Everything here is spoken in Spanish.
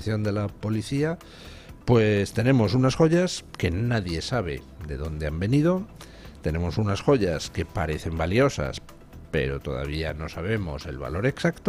investigación de la policía, pues tenemos unas joyas que nadie sabe de dónde han venido, tenemos unas joyas que parecen valiosas, pero todavía no sabemos el valor exacto.